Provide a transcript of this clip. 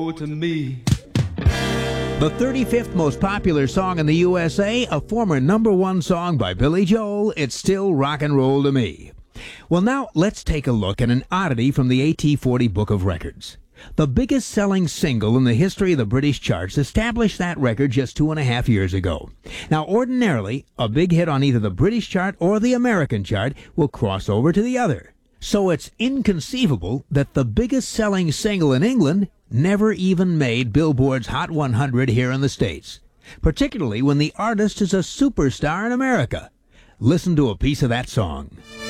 roll to me. The 35th most popular song in the USA, a former #1 song by Billy Joel, It's Still Rock and Roll to Me. Well, now let's take a look at an oddity from the AT40 Book of Records. The biggest selling single in the history of the British charts established that record just 2.5 years ago. Now, ordinarily, a big hit on either the British chart or the American chart will cross over to the other. So it's inconceivable that the biggest selling single in England never even made Billboard's Hot 100 here in the States, particularly when the artist is a superstar in America. Listen to a piece of that song.